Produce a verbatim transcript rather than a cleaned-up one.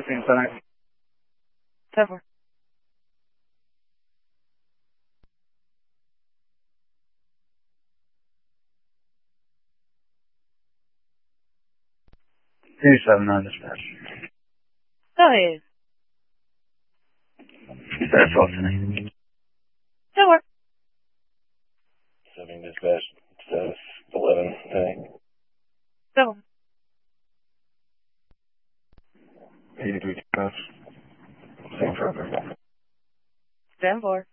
fifteen center. ten four. two seven nine dispatch. Go ahead. That's all tonight. ten four. seven dispatch, status eleven, tank. seven. eighty-three dispatch. Same traffic. ten four.